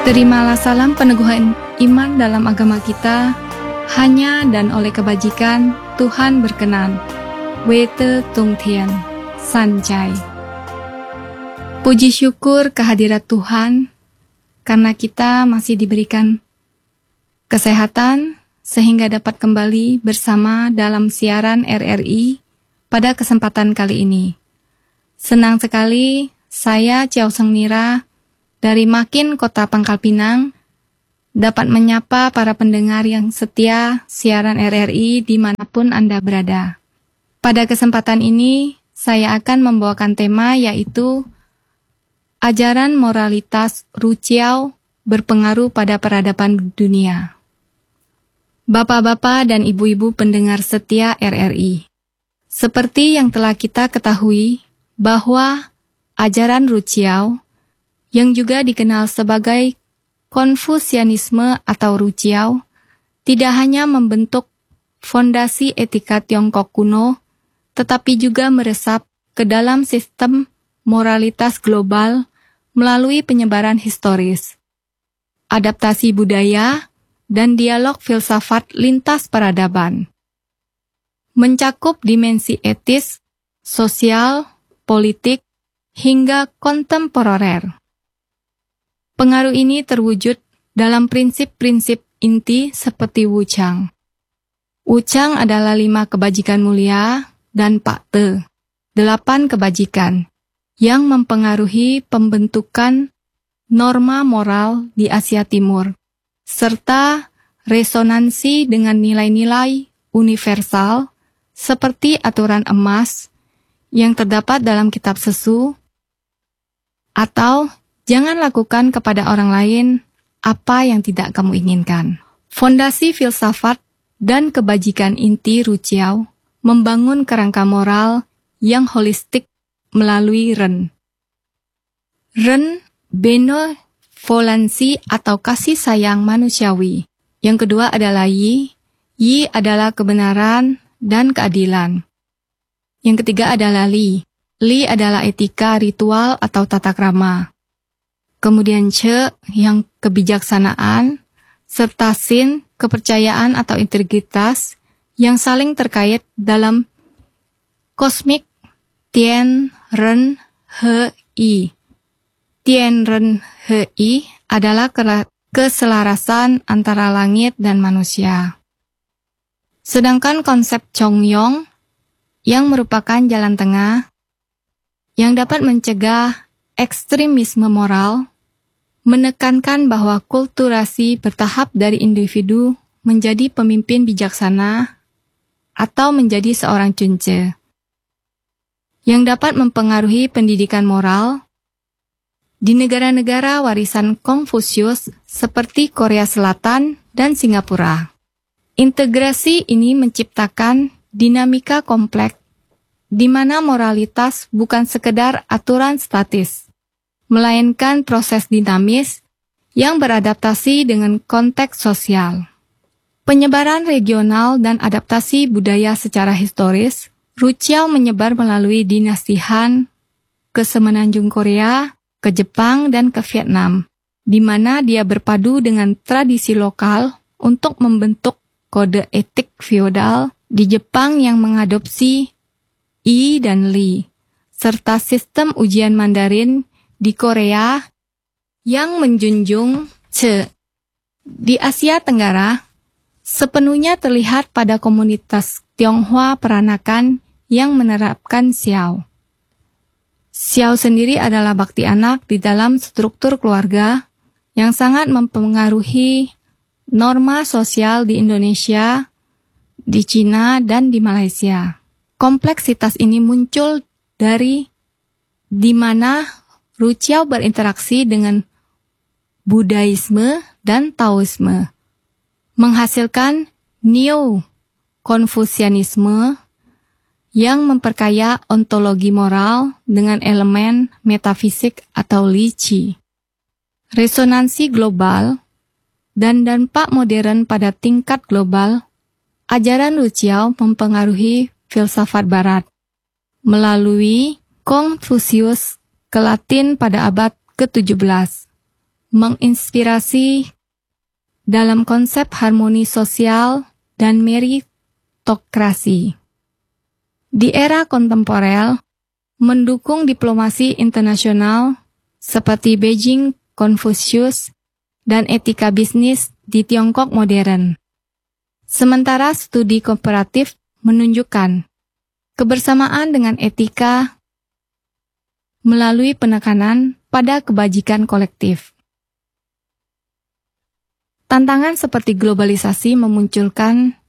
Terimalah salam peneguhan iman dalam agama kita, hanya dan oleh kebajikan Tuhan berkenan. Wete Tung Tian, Sancai. Puji syukur kehadirat Tuhan, karena kita masih diberikan kesehatan, sehingga dapat kembali bersama dalam siaran RRI pada kesempatan kali ini. Senang sekali, saya Ciao Seng Nira, dari Makin Kota Pangkal Pinang, dapat menyapa para pendengar yang setia siaran RRI dimanapun Anda berada. Pada kesempatan ini, saya akan membawakan tema yaitu ajaran moralitas Ruciao berpengaruh pada peradaban dunia. Bapak-bapak dan ibu-ibu pendengar setia RRI, seperti yang telah kita ketahui bahwa ajaran Ruciao yang juga dikenal sebagai Konfusianisme atau Ruciao, tidak hanya membentuk fondasi etika Tiongkok kuno, tetapi juga meresap ke dalam sistem moralitas global melalui penyebaran historis, adaptasi budaya, dan dialog filsafat lintas peradaban. Mencakup dimensi etis, sosial, politik, hingga kontemporer. Pengaruh ini terwujud dalam prinsip-prinsip inti seperti Wuchang. Wuchang adalah 5 kebajikan mulia dan Pakte, 8 kebajikan, yang mempengaruhi pembentukan norma moral di Asia Timur, serta resonansi dengan nilai-nilai universal seperti aturan emas yang terdapat dalam kitab Sesu, atau jangan lakukan kepada orang lain apa yang tidak kamu inginkan. Fondasi filsafat dan kebajikan inti Ruciao membangun kerangka moral yang holistik melalui Ren. Ren, benevolensi atau kasih sayang manusiawi. Yang kedua adalah Yi. Yi adalah kebenaran dan keadilan. Yang ketiga adalah Li. Li adalah etika, ritual, atau tata krama. Kemudian Ce, yang kebijaksanaan, serta Sin, kepercayaan atau integritas yang saling terkait dalam kosmik Tien Ren He I. Tien Ren He I adalah keselarasan antara langit dan manusia. Sedangkan konsep Chong Yong, yang merupakan jalan tengah, yang dapat mencegah ekstremisme moral, menekankan bahwa kulturasi bertahap dari individu menjadi pemimpin bijaksana atau menjadi seorang cunce, yang dapat mempengaruhi pendidikan moral di negara-negara warisan Konfusius seperti Korea Selatan dan Singapura. Integrasi ini menciptakan dinamika kompleks di mana moralitas bukan sekedar aturan statis, melainkan proses dinamis yang beradaptasi dengan konteks sosial. Penyebaran regional dan adaptasi budaya secara historis, Ruciao menyebar melalui dinasti Han ke semenanjung Korea, ke Jepang, dan ke Vietnam, di mana dia berpadu dengan tradisi lokal untuk membentuk kode etik feodal di Jepang yang mengadopsi Yi dan Li, serta sistem ujian Mandarin di Korea yang menjunjung Ce. Di Asia Tenggara, sepenuhnya terlihat pada komunitas Tionghoa Peranakan yang menerapkan Xiao. Xiao sendiri adalah bakti anak di dalam struktur keluarga yang sangat mempengaruhi norma sosial di Indonesia, di Cina, dan di Malaysia. Kompleksitas ini muncul dari di mana Ruciao berinteraksi dengan Budaisme dan Taoisme, menghasilkan Neo-Konfusianisme yang memperkaya ontologi moral dengan elemen metafisik atau Li Qi. Resonansi global dan dampak modern pada tingkat global, ajaran Ruciao mempengaruhi filsafat Barat melalui Konfusius ke Latin pada abad ke-17, menginspirasi dalam konsep harmoni sosial dan meritokrasi. Di era kontemporer, mendukung diplomasi internasional seperti Beijing Confucius dan etika bisnis di Tiongkok modern. Sementara studi komparatif menunjukkan kebersamaan dengan etika melalui penekanan pada kebajikan kolektif. Tantangan seperti globalisasi memunculkan